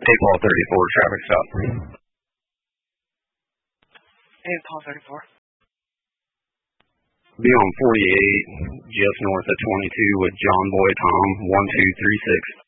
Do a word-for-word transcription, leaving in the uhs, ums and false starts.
Hey, Paul thirty-four, traffic stop. Hey, Paul thirty-four. Be on forty-eight, just north of twenty-two with John Boy Tom, one two three six.